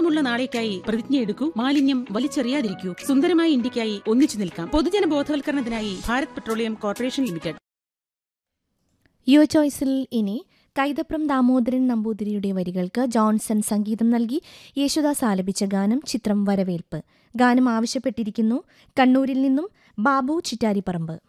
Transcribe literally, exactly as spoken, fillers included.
സുരക്ഷിതമുള്ള നാളേക്കായി പ്രതിജ്ഞയെടുക്കൂ. മാലിന്യം വലിച്ചെറിയാതിരിക്കൂ. സുന്ദരമായ ഇന്ത്യക്കായി ഒന്നിച്ചു നിൽക്കാം. പൊതുജന ബോധവൽക്കരണത്തിനായി ഭാരത് പെട്രോളിയം കോർപ്പറേഷൻ ലിമിറ്റഡ്. യുവ ചോയ്സിൽ ഇനി കൈതപ്രം ദാമോദരൻ നമ്പൂതിരിയുടെ വരികൾക്ക് ജോൺസൺ സംഗീതം നൽകി യേശുദാസ് ആലപിച്ച ഗാനം. ചിത്രം വരവേൽപ്പ്. ഗാനം ആവശ്യപ്പെട്ടിരിക്കുന്നു കണ്ണൂരിൽ നിന്നും ബാബു ചിറ്റാരിപ്പറമ്പ്.